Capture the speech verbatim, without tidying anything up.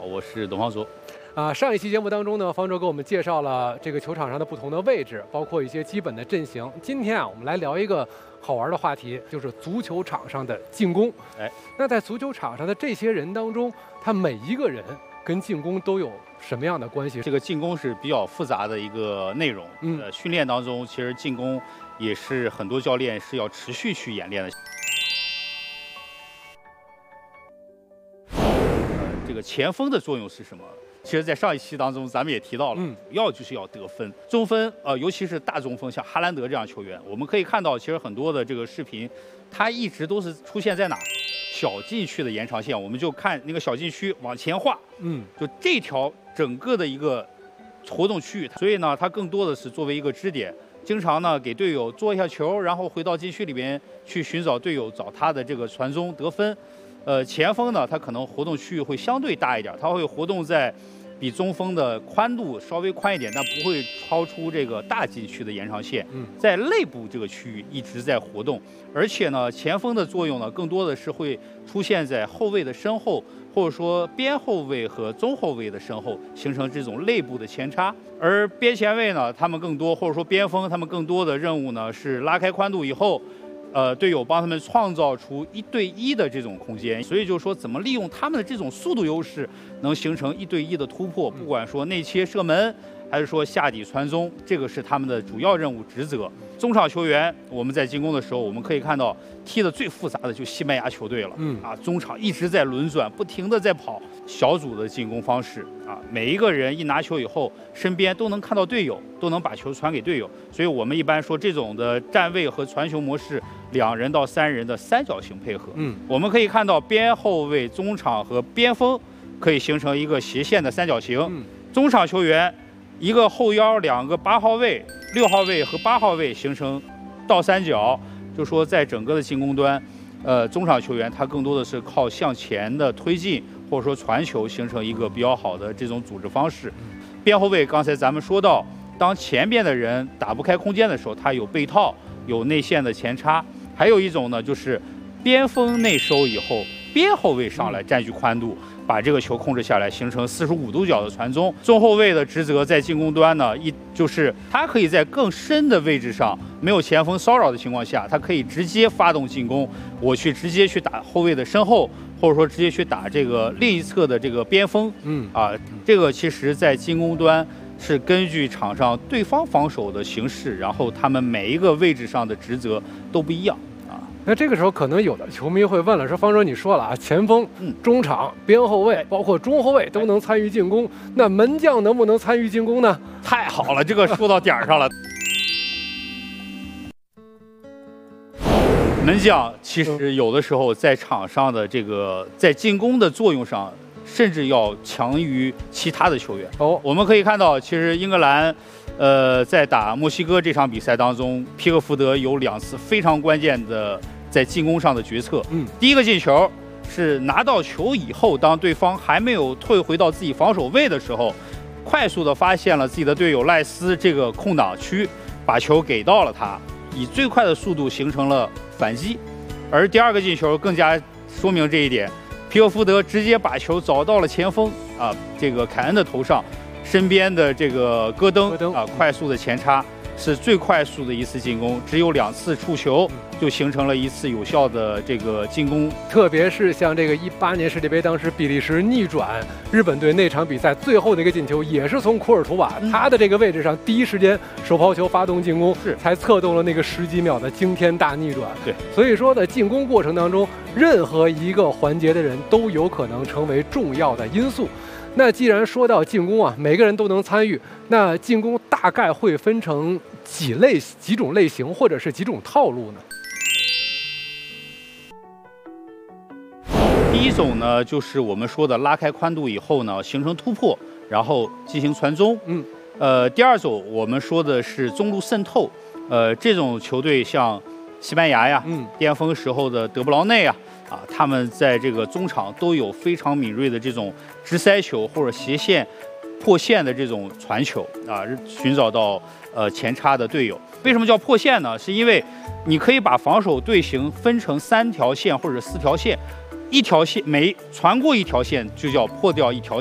我是董方卓。 啊，上一期节目当中呢，方舟给我们介绍了这个球场上的不同的位置，包括一些基本的阵型。今天啊，我们来聊一个好玩的话题，就是足球场上的进攻。 哎， 那在足球场上的这些人当中，他每一个人跟进攻都有什么样的关系？ 这个进攻是比较复杂的一个内容。 嗯， 呃，训练当中其实进攻也是很多教练是要持续去演练的。呃，这个前锋的作用是什么？其实，在上一期当中，咱们也提到了， 嗯， 主要就是要得分。中锋，呃，尤其是大中锋，像哈兰德这样球员，我们可以看到，其实很多的这个视频，他一直都是出现在哪？小禁区的延长线，我们就看那个小禁区往前画， 嗯， 就这条整个的一个活动区域，所以呢，他更多的是作为一个支点，经常呢给队友做一下球，然后回到禁区里边去寻找队友，找他的这个传中得分。呃，前锋呢，他可能活动区域会相对大一点，他会活动在比中锋的宽度稍微宽一点，但不会超出这个大禁区的延长线。 嗯， 在内部这个区域一直在活动，而且呢，前锋的作用呢，更多的是会出现在后卫的身后，或者说边后卫和中后卫的身后，形成这种内部的前插。而边前卫呢，他们更多，或者说边锋，他们更多的任务呢是拉开宽度以后。呃，队友帮他们创造出一对一的这种空间，所以就是说，怎么利用他们的这种速度优势，能形成一对一的突破，不管说内切射门，还是说下底传中，这个是他们的主要任务职责。中场球员，我们在进攻的时候，我们可以看到踢得最复杂的就西班牙球队了， 嗯啊，中场一直在轮转，不停地在跑，小组的进攻方式啊，每一个人一拿球以后，身边都能看到队友，都能把球传给队友，所以我们一般说这种的站位和传球模式，两人到三人的三角形配合， 嗯， 我们可以看到边后卫、中场和边锋可以形成一个斜线的三角形， 嗯， 中场球员一个后腰，两个八号位、六号位和八号位形成倒三角，就说在整个的进攻端，呃，中场球员他更多的是靠向前的推进或者说传球形成一个比较好的这种组织方式。边后卫刚才咱们说到，当前边的人打不开空间的时候，他有背套，有内线的前插。还有一种呢，就是边锋内收以后，边后卫上来占据宽度，把这个球控制下来，形成四十五度角的传中。中后卫的职责在进攻端呢，一就是他可以在更深的位置上，没有前锋骚扰的情况下，他可以直接发动进攻，我去直接去打后卫的身后，或者说直接去打这个另一侧的这个边锋。 嗯啊，这个其实在进攻端是根据场上对方防守的形式，然后他们每一个位置上的职责都不一样。 那这个时候，可能有的球迷会问了，说方舟你说了啊，前锋、中场、边后卫，包括中后卫都能参与进攻，那门将能不能参与进攻呢？ 太好了，这个说到点儿上了。门将其实有的时候在场上的这个在进攻的作用上，甚至要强于其他的球员。 哦， 我们可以看到，其实英格兰。呃，在打墨西哥这场比赛当中，皮克福德有两次非常关键的在进攻上的决策。 嗯， 第一个进球是拿到球以后，当对方还没有退回到自己防守位的时候，快速的发现了自己的队友赖斯这个空档区，把球给到了他，以最快的速度形成了反击。而第二个进球更加说明这一点，皮克福德直接把球找到了前锋啊，这个凯恩的头上。身边的这个戈登啊，快速的前插是最快速的一次进攻，只有两次触球就形成了一次有效的这个进攻。 特别是像这个一八年世界杯，当时比利时逆转日本队那场比赛，最后的一个进球也是从库尔图瓦、嗯、他的这个位置上第一时间手抛球发动进攻， 是才策动了那个十几秒的惊天大逆转。 对， 所以说在进攻过程当中，任何一个环节的人都有可能成为重要的因素。那既然说到进攻啊，每个人都能参与，那进攻大概会分成几类、几种类型，或者是几种套路呢？ 第一种呢，就是我们说的拉开宽度以后呢，形成突破，然后进行传中。 嗯， 呃，第二种我们说的是中路渗透，呃，这种球队像西班牙呀， 嗯， 巅峰时候的德布劳内啊。啊，他们在这个中场都有非常敏锐的这种直塞球或者斜线破线的这种传球啊，寻找到呃前插的队友。为什么叫破线呢？是因为你可以把防守队形分成三条线或者四条线，一条线每传过一条线就叫破掉一条